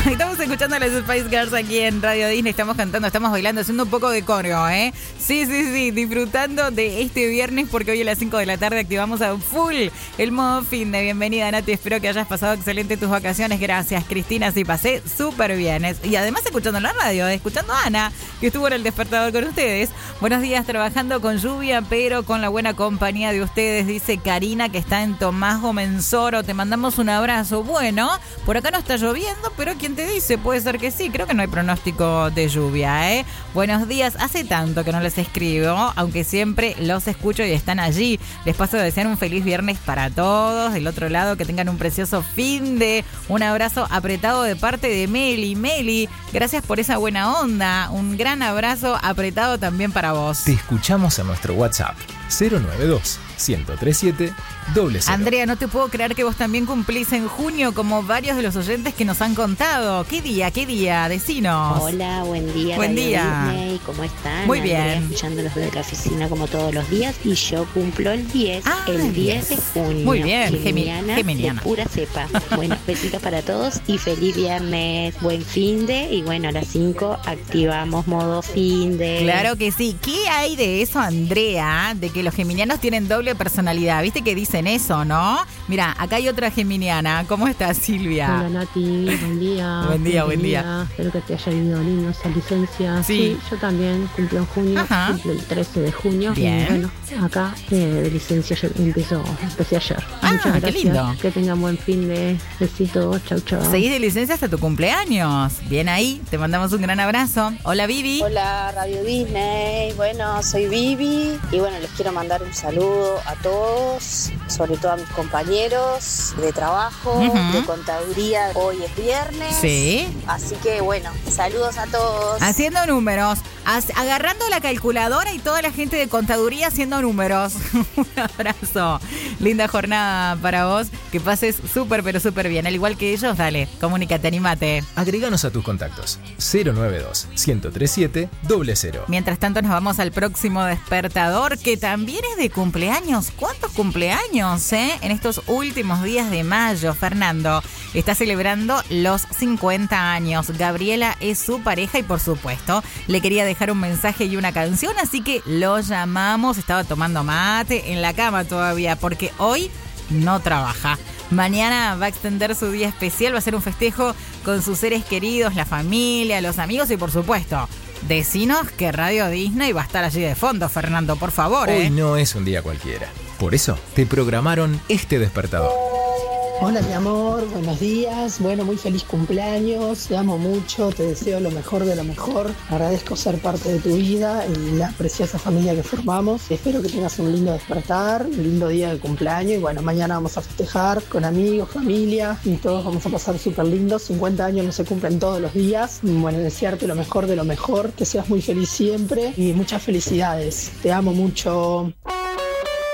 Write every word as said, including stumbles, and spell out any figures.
Estamos escuchando a las Spice Girls aquí en Radio Disney. Estamos cantando, estamos bailando, haciendo un poco de coro, ¿eh? Sí, sí, sí, disfrutando de este viernes porque hoy a las cinco de la tarde activamos a full el modo fin de bienvenida, Nati. Espero que hayas pasado excelente tus vacaciones. Gracias, Cristina. Sí, pasé súper bien. Y además escuchando la radio, escuchando a Ana, que estuvo en el despertador con ustedes. Buenos días, trabajando con lluvia, pero con la buena compañía de ustedes, dice Karina, que está en Tomás Gomenzoro. Te mandamos un abrazo. Bueno, por acá no está lloviendo, pero ¿quién te dice? Puede ser que sí. Creo que no hay pronóstico de lluvia, ¿eh? Buenos días. Hace tanto que no les escribo, aunque siempre los escucho y están allí. Les paso a desear un feliz viernes para todos. Del otro lado, que tengan un precioso fin de... Un abrazo apretado de parte de Meli. Meli, gracias por esa buena onda. Un gran abrazo apretado también para vos. Te escuchamos en nuestro WhatsApp cero nueve dos, uno cero tres siete, cero cero. Andrea, no te puedo creer que vos también cumplís en junio, como varios de los oyentes que nos han contado. ¿Qué día? ¿Qué día? Decinos. Hola, buen día. Buen Radio día. Disney, ¿cómo están? Muy Andrea, bien. Escuchándolos desde la oficina como todos los días. Y yo cumplo el diez, Ah, el diez de junio. Muy bien, Geminiana, Gemi- Geminiana. de pura cepa. Bueno, besitos para todos y feliz viernes. Buen fin de. Y bueno, a las cinco activamos modo fin de. Claro que sí. ¿Qué hay de eso, Andrea? De que los geminianos tienen doble personalidad. ¿Viste que dicen eso, no? Mira, acá hay otra geminiana. ¿Cómo estás, Silvia? Hola Nati, buen día. Buen día, buen día. Bienvenida. Espero que te haya ido lindo esa licencia. Sí. yo también cumplo en junio, Ajá. cumplo el trece de junio. Bien. Y bueno, acá eh, de licencia yo empiezo, empecé ayer. Ah, Muchas qué gracias. lindo. Que tengan buen fin de besitos. Chau, chau. Seguís de licencia hasta tu cumpleaños. Bien ahí, te mandamos un gran abrazo. Hola, Vivi. Hola Radio Disney, bueno, soy Vivi y bueno, les quiero mandar un saludo a todos, sobre todo a mis compañeros de trabajo, Ujú. de contaduría. Hoy es viernes, Sí. así que bueno, saludos a todos. Haciendo números, as- agarrando la calculadora y toda la gente de contaduría haciendo números. Un abrazo. Linda jornada para vos. Que pases súper, pero súper bien. Al igual que ellos, dale, comunícate, animate. Agreganos a tus contactos cero nueve dos, uno cero tres siete, cero cero. Mientras tanto nos vamos al próximo despertador, que también es de cumpleaños. ¿Cuántos cumpleaños, eh? En estos últimos días de mayo, Fernando está celebrando los cincuenta años. Gabriela es su pareja y por supuesto le quería dejar un mensaje y una canción, así que lo llamamos. Estaba tomando mate en la cama todavía porque hoy no trabaja. Mañana va a extender su día especial, va a ser un festejo con sus seres queridos, la familia, los amigos y por supuesto, decinos que Radio Disney va a estar allí de fondo, Fernando, por favor. Hoy ¿eh? no es un día cualquiera. Por eso te programaron este despertador. Hola mi amor, buenos días, bueno, muy feliz cumpleaños, te amo mucho, te deseo lo mejor de lo mejor, agradezco ser parte de tu vida y la preciosa familia que formamos, espero que tengas un lindo despertar, un lindo día de cumpleaños y bueno, mañana vamos a festejar con amigos, familia y todos vamos a pasar súper lindos, cincuenta años no se cumplen todos los días, bueno, desearte lo mejor de lo mejor, que seas muy feliz siempre y muchas felicidades, te amo mucho.